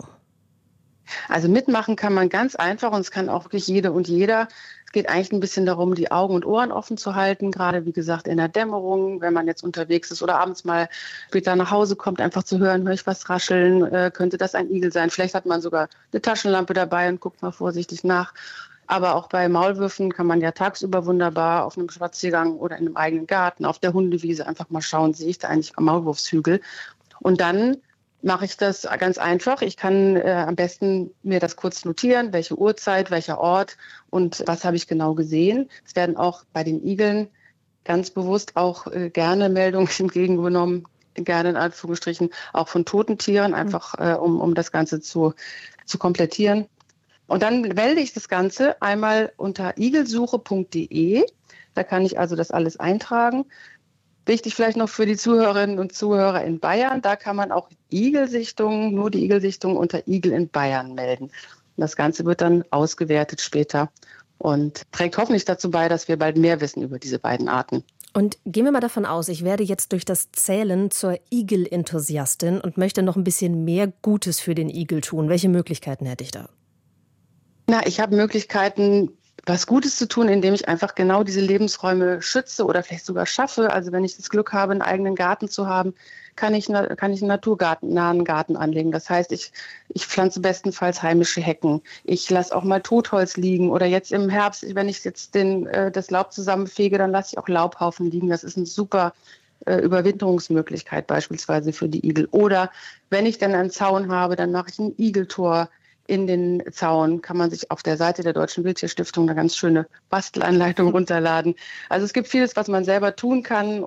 Also mitmachen kann man ganz einfach und es kann auch wirklich jede und jeder. Es geht eigentlich ein bisschen darum, die Augen und Ohren offen zu halten, gerade wie gesagt in der Dämmerung, wenn man jetzt unterwegs ist oder abends mal später nach Hause kommt, einfach zu hören, höre ich was rascheln, könnte das ein Igel sein. Vielleicht hat man sogar eine Taschenlampe dabei und guckt mal vorsichtig nach. Aber auch bei Maulwürfen kann man ja tagsüber wunderbar auf einem Spaziergang oder in einem eigenen Garten, auf der Hundewiese einfach mal schauen, sehe ich da eigentlich einen Maulwurfshügel. Und dann mache ich das ganz einfach. Ich kann am besten mir das kurz notieren, welche Uhrzeit, welcher Ort und was habe ich genau gesehen. Es werden auch bei den Igeln ganz bewusst auch gerne Meldungen entgegengenommen, gerne in Anführungsstrichen, auch von toten Tieren, einfach um das Ganze zu komplettieren. Und dann melde ich das Ganze einmal unter igelsuche.de. Da kann ich also das alles eintragen. Wichtig vielleicht noch für die Zuhörerinnen und Zuhörer in Bayern, da kann man auch Igelsichtungen, nur die Igelsichtung unter Igel in Bayern melden. Und das Ganze wird dann ausgewertet später und trägt hoffentlich dazu bei, dass wir bald mehr wissen über diese beiden Arten. Und gehen wir mal davon aus, ich werde jetzt durch das Zählen zur Igel-Enthusiastin und möchte noch ein bisschen mehr Gutes für den Igel tun. Welche Möglichkeiten hätte ich da? Na, ich habe Möglichkeiten, was Gutes zu tun, indem ich einfach genau diese Lebensräume schütze oder vielleicht sogar schaffe. Also wenn ich das Glück habe, einen eigenen Garten zu haben, kann ich einen naturnahen Garten anlegen. Das heißt, ich pflanze bestenfalls heimische Hecken. Ich lasse auch mal Totholz liegen. Oder jetzt im Herbst, wenn ich jetzt das Laub zusammenfege, dann lasse ich auch Laubhaufen liegen. Das ist eine super Überwinterungsmöglichkeit beispielsweise für die Igel. Oder wenn ich dann einen Zaun habe, dann mache ich ein Igeltor in den Zaun. Kann man sich auf der Seite der Deutschen Wildtierstiftung eine ganz schöne Bastelanleitung runterladen. Also es gibt vieles, was man selber tun kann.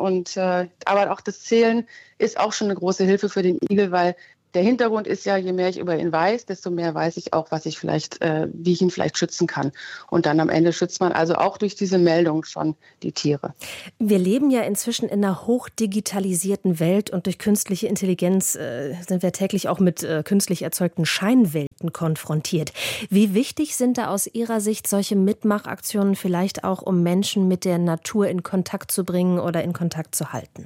Aber auch das Zählen ist auch schon eine große Hilfe für den Igel, weil der Hintergrund ist ja, je mehr ich über ihn weiß, desto mehr weiß ich auch, wie ich ihn vielleicht schützen kann. Und dann am Ende schützt man also auch durch diese Meldung schon die Tiere. Wir leben ja inzwischen in einer hochdigitalisierten Welt und durch künstliche Intelligenz sind wir täglich auch mit künstlich erzeugten Scheinwelten konfrontiert. Wie wichtig sind da aus Ihrer Sicht solche Mitmachaktionen vielleicht auch, um Menschen mit der Natur in Kontakt zu bringen oder in Kontakt zu halten?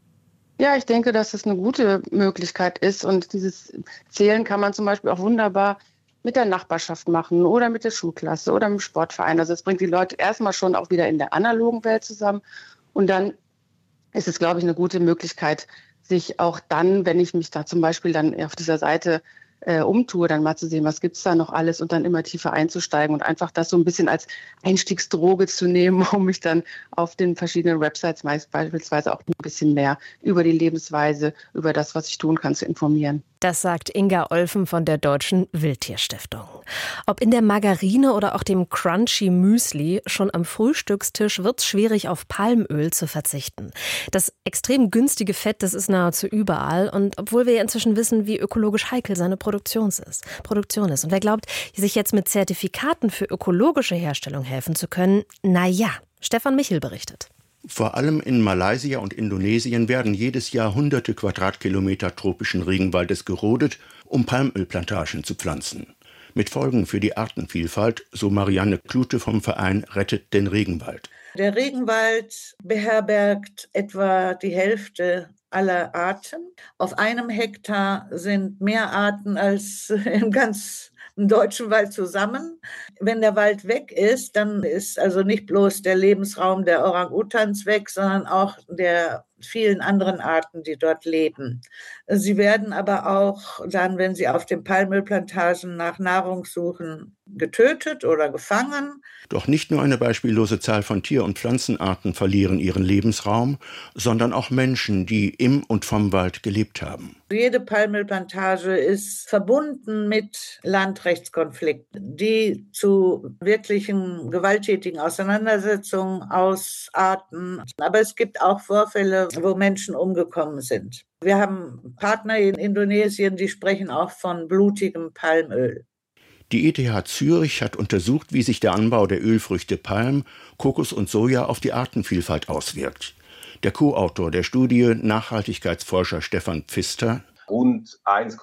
Ja, ich denke, dass es eine gute Möglichkeit ist. Und dieses Zählen kann man zum Beispiel auch wunderbar mit der Nachbarschaft machen oder mit der Schulklasse oder mit dem Sportverein. Also es bringt die Leute erstmal schon auch wieder in der analogen Welt zusammen. Und dann ist es, glaube ich, eine gute Möglichkeit, sich auch dann, wenn ich mich da zum Beispiel dann auf dieser Seite umtue, dann mal zu sehen, was gibt's da noch alles und dann immer tiefer einzusteigen und einfach das so ein bisschen als Einstiegsdroge zu nehmen, um mich dann auf den verschiedenen Websites beispielsweise auch ein bisschen mehr über die Lebensweise, über das, was ich tun kann, zu informieren. Das sagt Inga Olfen von der Deutschen Wildtierstiftung. Ob in der Margarine oder auch dem Crunchy Müsli, schon am Frühstückstisch wird's schwierig, auf Palmöl zu verzichten. Das extrem günstige Fett, das ist nahezu überall. Und obwohl wir inzwischen wissen, wie ökologisch heikel seine Produktion ist. Und wer glaubt, sich jetzt mit Zertifikaten für ökologische Herstellung helfen zu können, naja, Stefan Michel berichtet. Vor allem in Malaysia und Indonesien werden jedes Jahr hunderte Quadratkilometer tropischen Regenwaldes gerodet, um Palmölplantagen zu pflanzen. Mit Folgen für die Artenvielfalt, so Marianne Klute vom Verein Rettet den Regenwald. Der Regenwald beherbergt etwa die Hälfte aller Arten. Auf einem Hektar sind mehr Arten als im ganzen deutschen Wald zusammen. Wenn der Wald weg ist, dann ist also nicht bloß der Lebensraum der Orang-Utans weg, sondern auch der vielen anderen Arten, die dort leben. Sie werden aber auch dann, wenn sie auf den Palmölplantagen nach Nahrung suchen, getötet oder gefangen. Doch nicht nur eine beispiellose Zahl von Tier- und Pflanzenarten verlieren ihren Lebensraum, sondern auch Menschen, die im und vom Wald gelebt haben. Jede Palmölplantage ist verbunden mit Landrechtskonflikten, die zu wirklichen gewalttätigen Auseinandersetzungen ausarten. Aber es gibt auch Vorfälle, wo Menschen umgekommen sind. Wir haben Partner in Indonesien, die sprechen auch von blutigem Palmöl. Die ETH Zürich hat untersucht, wie sich der Anbau der Ölfrüchte Palm, Kokos und Soja auf die Artenvielfalt auswirkt. Der Co-Autor der Studie, Nachhaltigkeitsforscher Stefan Pfister: Rund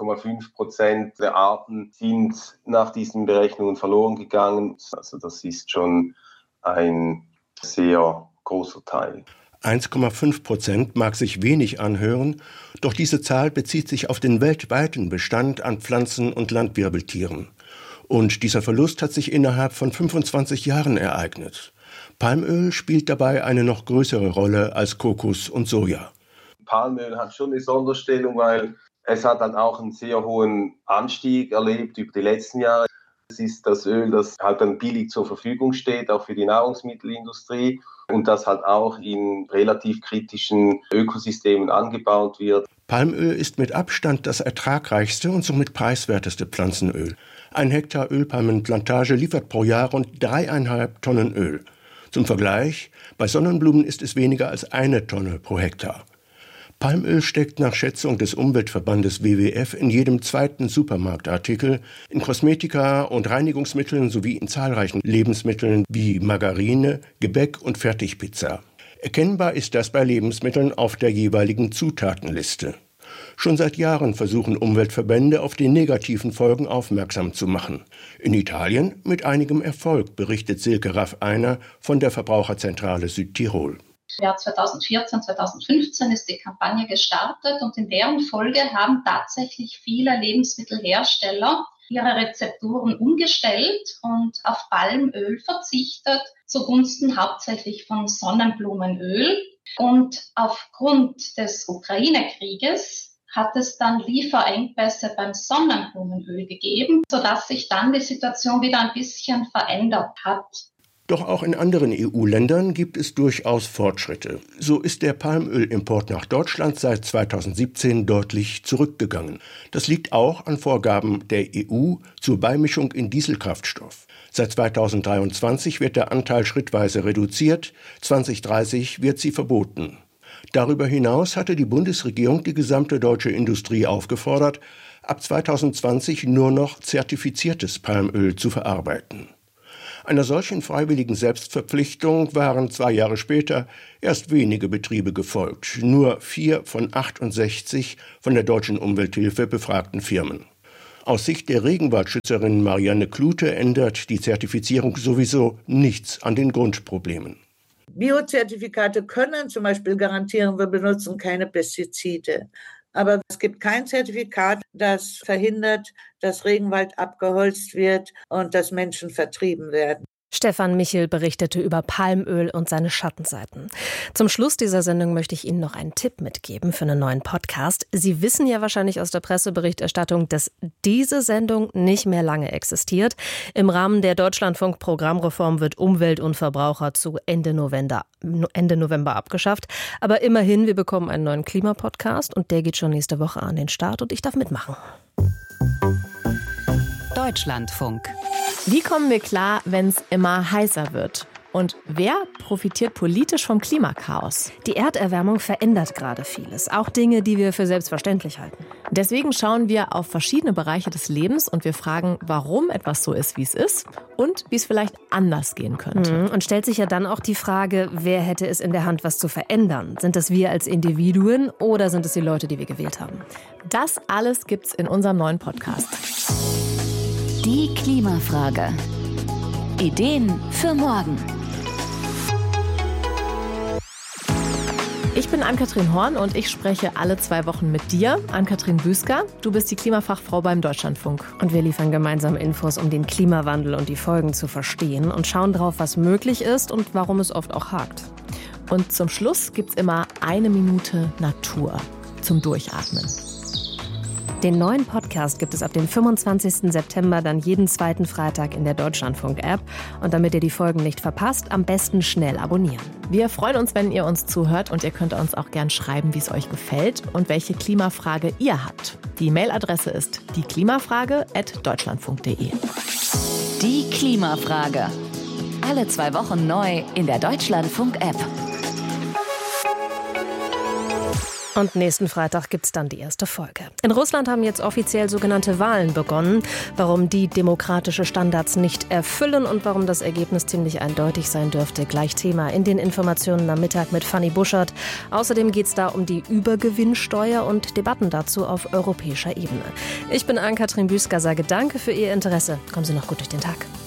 1,5% der Arten sind nach diesen Berechnungen verloren gegangen. Also das ist schon ein sehr großer Teil. 1,5% mag sich wenig anhören, doch diese Zahl bezieht sich auf den weltweiten Bestand an Pflanzen- und Landwirbeltieren. Und dieser Verlust hat sich innerhalb von 25 Jahren ereignet. Palmöl spielt dabei eine noch größere Rolle als Kokos und Soja. Palmöl hat schon eine Sonderstellung, weil es hat dann auch einen sehr hohen Anstieg erlebt über die letzten Jahre. Es ist das Öl, das halt dann billig zur Verfügung steht, auch für die Nahrungsmittelindustrie und das halt auch in relativ kritischen Ökosystemen angebaut wird. Palmöl ist mit Abstand das ertragreichste und somit preiswerteste Pflanzenöl. 1 Hektar Ölpalmenplantage liefert pro Jahr rund 3,5 Tonnen Öl. Zum Vergleich, bei Sonnenblumen ist es weniger als 1 Tonne pro Hektar. Palmöl steckt nach Schätzung des Umweltverbandes WWF in jedem zweiten Supermarktartikel, in Kosmetika und Reinigungsmitteln sowie in zahlreichen Lebensmitteln wie Margarine, Gebäck und Fertigpizza. Erkennbar ist das bei Lebensmitteln auf der jeweiligen Zutatenliste. Schon seit Jahren versuchen Umweltverbände, auf die negativen Folgen aufmerksam zu machen. In Italien mit einigem Erfolg, berichtet Silke Raff-Einer von der Verbraucherzentrale Südtirol. Im Jahr 2014, 2015 ist die Kampagne gestartet und in deren Folge haben tatsächlich viele Lebensmittelhersteller ihre Rezepturen umgestellt und auf Palmöl verzichtet, zugunsten hauptsächlich von Sonnenblumenöl. Und aufgrund des Ukraine-Krieges hat es dann Lieferengpässe beim Sonnenblumenöl gegeben, sodass sich dann die Situation wieder ein bisschen verändert hat. Doch auch in anderen EU-Ländern gibt es durchaus Fortschritte. So ist der Palmölimport nach Deutschland seit 2017 deutlich zurückgegangen. Das liegt auch an Vorgaben der EU zur Beimischung in Dieselkraftstoff. Seit 2023 wird der Anteil schrittweise reduziert, 2030 wird sie verboten. Darüber hinaus hatte die Bundesregierung die gesamte deutsche Industrie aufgefordert, ab 2020 nur noch zertifiziertes Palmöl zu verarbeiten. Einer solchen freiwilligen Selbstverpflichtung waren 2 Jahre später erst wenige Betriebe gefolgt, nur 4 von 68 von der Deutschen Umwelthilfe befragten Firmen. Aus Sicht der Regenwaldschützerin Marianne Klute ändert die Zertifizierung sowieso nichts an den Grundproblemen. Biozertifikate können zum Beispiel garantieren, wir benutzen keine Pestizide. Aber es gibt kein Zertifikat, das verhindert, dass Regenwald abgeholzt wird und dass Menschen vertrieben werden. Stefan Michel berichtete über Palmöl und seine Schattenseiten. Zum Schluss dieser Sendung möchte ich Ihnen noch einen Tipp mitgeben für einen neuen Podcast. Sie wissen ja wahrscheinlich aus der Presseberichterstattung, dass diese Sendung nicht mehr lange existiert. Im Rahmen der Deutschlandfunk-Programmreform wird Umwelt und Verbraucher zu Ende November abgeschafft. Aber immerhin, wir bekommen einen neuen Klimapodcast und der geht schon nächste Woche an den Start und ich darf mitmachen. Deutschlandfunk. Wie kommen wir klar, wenn es immer heißer wird? Und wer profitiert politisch vom Klimakaos? Die Erderwärmung verändert gerade vieles, auch Dinge, die wir für selbstverständlich halten. Deswegen schauen wir auf verschiedene Bereiche des Lebens und wir fragen, warum etwas so ist, wie es ist und wie es vielleicht anders gehen könnte. Und stellt sich ja dann auch die Frage, wer hätte es in der Hand, was zu verändern? Sind es wir als Individuen oder sind es die Leute, die wir gewählt haben? Das alles gibt's in unserem neuen Podcast. Die Klimafrage. Ideen für morgen. Ich bin Ann-Kathrin Horn und ich spreche alle 2 Wochen mit dir, Ann-Kathrin Büsker. Du bist die Klimafachfrau beim Deutschlandfunk. Und wir liefern gemeinsam Infos, um den Klimawandel und die Folgen zu verstehen und schauen drauf, was möglich ist und warum es oft auch hakt. Und zum Schluss gibt's immer 1 Minute Natur zum Durchatmen. Den neuen Podcast gibt es ab dem 25. September dann jeden 2. Freitag in der Deutschlandfunk-App. Und damit ihr die Folgen nicht verpasst, am besten schnell abonnieren. Wir freuen uns, wenn ihr uns zuhört und ihr könnt uns auch gern schreiben, wie es euch gefällt und welche Klimafrage ihr habt. Die Mailadresse ist dieklimafrage@deutschlandfunk.de. Die Klimafrage. Alle 2 Wochen neu in der Deutschlandfunk-App. Und nächsten Freitag gibt's dann die erste Folge. In Russland haben jetzt offiziell sogenannte Wahlen begonnen. Warum die demokratische Standards nicht erfüllen und warum das Ergebnis ziemlich eindeutig sein dürfte, gleich Thema in den Informationen am Mittag mit Fanny Buschert. Außerdem geht's da um die Übergewinnsteuer und Debatten dazu auf europäischer Ebene. Ich bin Ann-Kathrin Büsker, sage danke für Ihr Interesse. Kommen Sie noch gut durch den Tag.